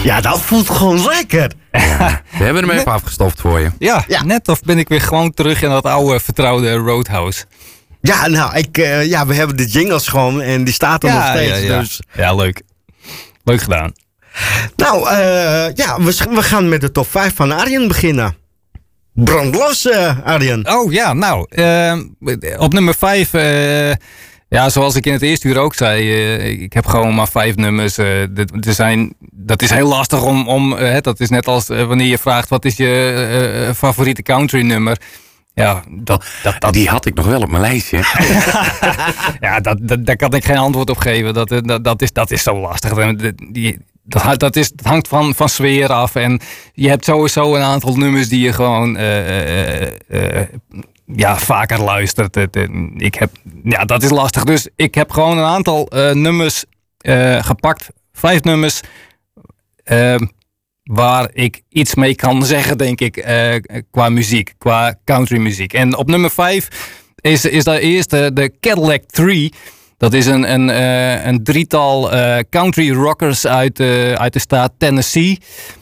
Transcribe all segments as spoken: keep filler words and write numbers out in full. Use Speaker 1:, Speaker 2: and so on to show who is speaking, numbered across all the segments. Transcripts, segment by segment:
Speaker 1: Ja, dat voelt gewoon lekker.
Speaker 2: Ja, we hebben hem even net afgestoft voor je.
Speaker 3: Ja, ja, net of ben ik weer gewoon terug in dat oude vertrouwde Roadhouse.
Speaker 1: Ja, nou, ik, uh, ja, we hebben de jingles gewoon en die staat er
Speaker 3: ja,
Speaker 1: nog steeds.
Speaker 3: Ja, ja.
Speaker 1: Dus.
Speaker 3: ja, leuk. Leuk gedaan.
Speaker 1: Nou, uh, ja, we, we gaan met de top vijf van Arjen beginnen. Brand los, uh, Arjen.
Speaker 3: Oh ja, nou, uh, op nummer vijf... Uh, Ja, zoals ik in het eerste uur ook zei, uh, ik heb gewoon maar vijf nummers. Uh, er zijn, dat is heel lastig om, om uh, dat is net als uh, wanneer je vraagt wat is je uh, favoriete country nummer. Ja, dat, dat, dat...
Speaker 2: Die had ik nog wel op mijn lijstje.
Speaker 3: ja, dat, dat, daar kan ik geen antwoord op geven. Dat, dat, dat, is, dat is zo lastig. Die, dat, dat, is, dat hangt van, van sfeer af. En je hebt sowieso een aantal nummers die je gewoon... Uh, uh, uh, ja, vaker luistert. Ik heb, ja, dat is lastig. Dus ik heb gewoon een aantal uh, nummers uh, gepakt. Vijf nummers uh, waar ik iets mee kan zeggen, denk ik, uh, qua muziek, qua country muziek. En op nummer vijf is, is daar eerst de, de Cadillac Three. Dat is een, een, uh, een drietal uh, country rockers uit, uh, uit de staat Tennessee.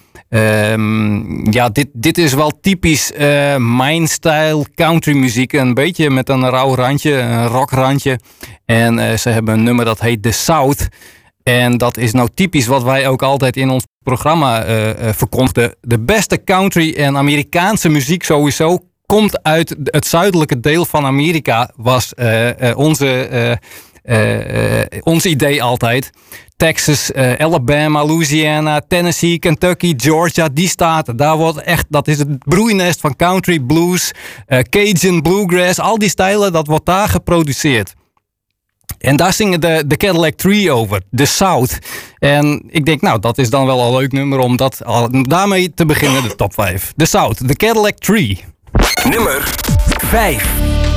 Speaker 3: Um, ja, dit, dit is wel typisch uh, mijn stijl country muziek. Een beetje met een rauw randje, een rockrandje. En uh, ze hebben een nummer dat heet The South. En dat is nou typisch wat wij ook altijd in ons programma uh, uh, verkondigden. De beste country en Amerikaanse muziek sowieso komt uit het zuidelijke deel van Amerika. Was uh, uh, onze, uh, uh, uh, ons idee altijd. Texas, uh, Alabama, Louisiana, Tennessee, Kentucky, Georgia, die staten. Daar wordt echt, dat is het broeinest van country, blues, uh, Cajun, bluegrass. Al die stijlen, dat wordt daar geproduceerd. En daar zingen de, de Cadillac Three over, The South. En ik denk, nou, dat is dan wel een leuk nummer om dat, al, daarmee te beginnen, de top vijf. The South, The Cadillac Three.
Speaker 4: Nummer vijf.